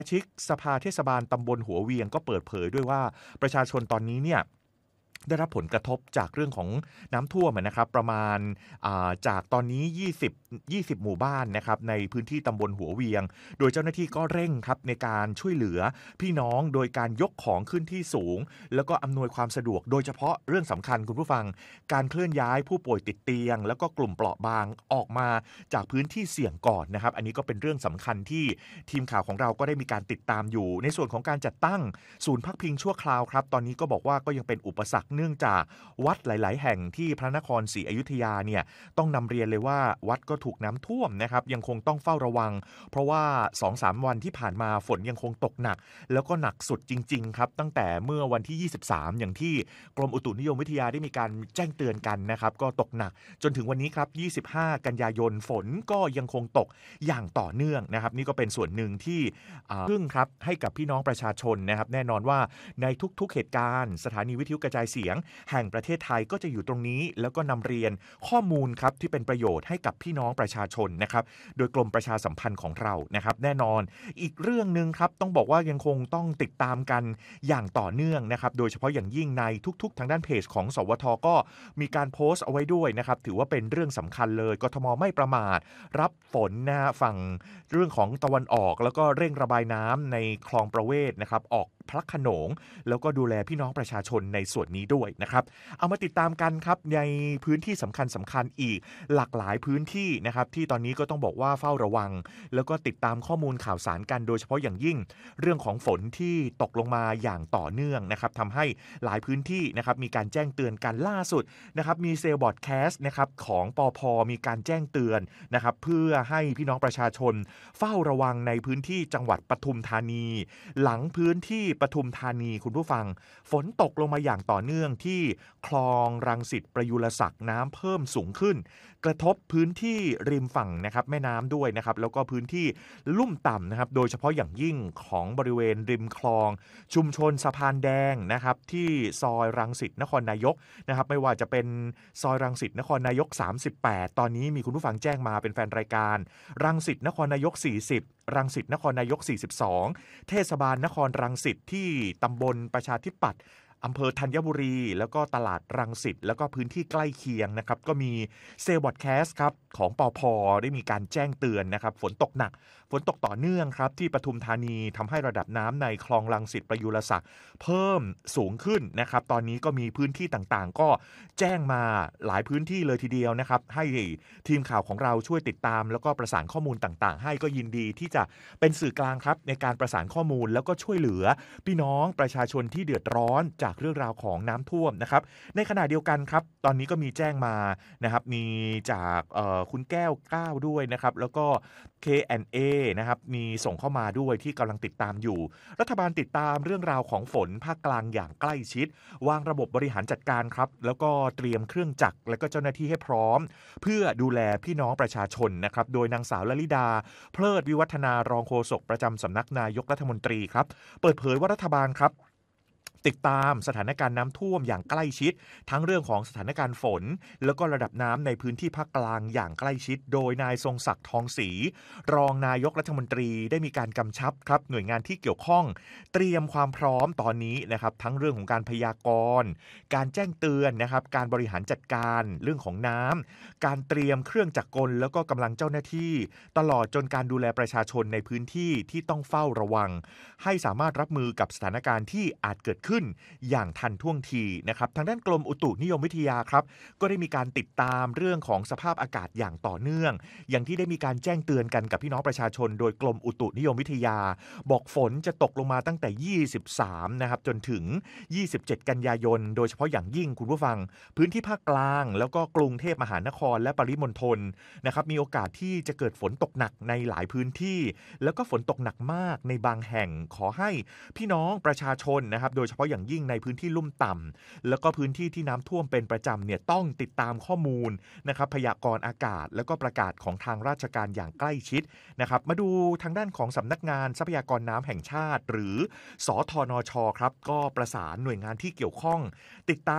ชิกสภาเทศบาลตำบลหัวเวียงก็เปิดเผยด้วยว่าประชาชนตอนนี้เนี่ยได้รับผลกระทบจากเรื่องของน้ำท่วมนะครับประมาณจากตอนนี้20หมู่บ้านนะครับในพื้นที่ตำบลหัวเวียงโดยเจ้าหน้าที่ก็เร่งครับในการช่วยเหลือพี่น้องโดยการยกของขึ้นที่สูงแล้วก็อำนวยความสะดวกโดยเฉพาะเรื่องสำคัญคุณผู้ฟังการเคลื่อนย้ายผู้ป่วยติดเตียงแล้วก็กลุ่มเปราะบางออกมาจากพื้นที่เสี่ยงก่อนนะครับอันนี้ก็เป็นเรื่องสำคัญที่ทีมข่าวของเราก็ได้มีการติดตามอยู่ในส่วนของการจัดตั้งศูนย์พักพิงชั่วคราวครับตอนนี้ก็บอกว่าก็ยังเป็นอุปสรรคเนื่องจากวัดหลายๆแห่งที่พระนครศรีอยุธยาเนี่ยต้องนำเรียนเลยว่าวัดก็ถูกน้ำท่วมนะครับยังคงต้องเฝ้าระวังเพราะว่า 2-3 วันที่ผ่านมาฝนยังคงตกหนักแล้วก็หนักสุดจริงๆครับตั้งแต่เมื่อวันที่23อย่างที่กรมอุตุนิยมวิทยาได้มีการแจ้งเตือนกันนะครับก็ตกหนักจนถึงวันนี้ครับ25กันยายนฝนก็ยังคงตกอย่างต่อเนื่องนะครับนี่ก็เป็นส่วนหนึ่งที่พึ่งครับให้กับพี่น้องประชาชนนะครับแน่นอนว่าในทุกๆเหตุการณ์สถานีวิทยุกระจายเสียงแห่งประเทศไทยก็จะอยู่ตรงนี้แล้วก็นำเรียนข้อมูลครับที่เป็นประโยชน์ให้กับพี่น้องประชาชนนะครับโดยกรมประชาสัมพันธ์ของเรานะครับแน่นอนอีกเรื่องนึงครับต้องบอกว่ายังคงต้องติดตามกันอย่างต่อเนื่องนะครับโดยเฉพาะอย่างยิ่งในทุกๆทางด้านเพจของสวทก็มีการโพสต์เอาไว้ด้วยนะครับถือว่าเป็นเรื่องสำคัญเลยกทมไม่ประมาทรับฝนนะฮะฝั่งเรื่องของตะวันออกแล้วก็เร่งระบายน้ำในคลองประเวศนะครับออกพระโขนงแล้วก็ดูแลพี่น้องประชาชนในส่วนนี้ด้วยนะครับเอามาติดตามกันครับในพื้นที่สำคัญอีกหลากหลายพื้นที่นะครับที่ตอนนี้ก็ต้องบอกว่าเฝ้าระวังแล้วก็ติดตามข้อมูลข่าวสารกันโดยเฉพาะอย่างยิ่งเรื่องของฝนที่ตกลงมาอย่างต่อเนื่องนะครับทำให้หลายพื้นที่นะครับมีการแจ้งเตือนกันล่าสุดนะครับมีเซลล์บอร์ดแคสต์นะครับของปพมีการแจ้งเตือนนะครับเพื่อให้พี่น้องประชาชนเฝ้าระวังในพื้นที่จังหวัดปทุมธานีหลังพื้นที่ปทุมธานีคุณผู้ฟังฝนตกลงมาอย่างต่อเนื่องที่คลองรังสิตประยุรศักดิ์น้ำเพิ่มสูงขึ้นกระทบพื้นที่ริมฝั่งนะครับแม่น้ำด้วยนะครับแล้วก็พื้นที่ลุ่มต่ำนะครับโดยเฉพาะอย่างยิ่งของบริเวณริมคลองชุมชนสะพานแดงนะครับที่ซอยรังสิตนครนายกนะครับไม่ว่าจะเป็นซอยรังสิตนครนายก38ตอนนี้มีคุณผู้ฟังแจ้งมาเป็นแฟนรายการรังสิตนครนายก40รังสิตนครนายก42เทศบาลนครรังสิตที่ตำบลประชาธิปัตย์อำเภอธัญบุรีแล้วก็ตลาดรังสิตแล้วก็พื้นที่ใกล้เคียงนะครับก็มีเซลล์บอดแคสต์ครับของปพได้มีการแจ้งเตือนนะครับฝนตกหนักฝนตกต่อเนื่องครับที่ปทุมธานีทำให้ระดับน้ำในคลองรังสิตประยุรศักดิ์เพิ่มสูงขึ้นนะครับตอนนี้ก็มีพื้นที่ต่างๆก็แจ้งมาหลายพื้นที่เลยทีเดียวนะครับให้ทีมข่าวของเราช่วยติดตามแล้วก็ประสานข้อมูลต่างๆให้ก็ยินดีที่จะเป็นสื่อกลางครับในการประสานข้อมูลแล้วก็ช่วยเหลือพี่น้องประชาชนที่เดือดร้อนจากเรื่องราวของน้ำท่วมนะครับในขณะเดียวกันครับตอนนี้ก็มีแจ้งมานะครับมีจากคุณแก้วก้าวด้วยนะครับแล้วก็ K&A นะครับมีส่งเข้ามาด้วยที่กำลังติดตามอยู่รัฐบาลติดตามเรื่องราวของฝนภาคกลางอย่างใกล้ชิดวางระบบบริหารจัดการครับแล้วก็เตรียมเครื่องจักรและก็เจ้าหน้าที่ให้พร้อมเพื่อดูแลพี่น้องประชาชนนะครับโดยนางสาวลลิดาเพลิดวิวัฒนารองโฆษกประจำสำนักนายกรัฐมนตรีครับเปิดเผยว่ารัฐบาลครับติดตามสถานการณ์น้ำท่วมอย่างใกล้ชิดทั้งเรื่องของสถานการณ์ฝนแล้วก็ระดับน้ำในพื้นที่ภาคกลางอย่างใกล้ชิดโดยนายทรงศักดิ์ทองศรีรองนายกรัฐมนตรีได้มีการกำชับครับหน่วยงานที่เกี่ยวข้องเตรียมความพร้อมตอนนี้นะครับทั้งเรื่องของการพยากรณ์การแจ้งเตือนนะครับการบริหารจัดการเรื่องของน้ำการเตรียมเครื่องจักรกลแล้วก็กำลังเจ้าหน้าที่ตลอดจนการดูแลประชาชนในพื้นที่ที่ต้องเฝ้าระวังให้สามารถรับมือกับสถานการณ์ที่อาจเกิดขึ้นอย่างทันท่วงทีนะครับทางด้านกรมอุตุนิยมวิทยาครับก็ได้มีการติดตามเรื่องของสภาพอากาศอย่างต่อเนื่องอย่างที่ได้มีการแจ้งเตือนกันกับพี่น้องประชาชนโดยกรมอุตุนิยมวิทยาบอกฝนจะตกลงมาตั้งแต่23นะครับจนถึง27กันยายนโดยเฉพาะอย่างยิ่งคุณผู้ฟังพื้นที่ภาคกลางแล้วก็กรุงเทพมหานครและปริมณฑลนะครับมีโอกาสที่จะเกิดฝนตกหนักในหลายพื้นที่แล้วก็ฝนตกหนักมากในบางแห่งขอให้พี่น้องประชาชนนะครับโดยเฉพาะอย่างยิ่งในพื้นที่ลุ่มต่ำแล้วก็พื้นที่ที่น้ำท่วมเป็นประจำเนี่ยต้องติดตามข้อมูลนะครับพยากรณ์อากาศแล้วก็ประกาศของทางราชการอย่างใกล้ชิดนะครับมาดูทางด้านของสำนักงานทรัพยากรน้ำแห่งชาติหรือสธนชครับก็ประสานหน่วยงานที่เกี่ยวข้องติดตาม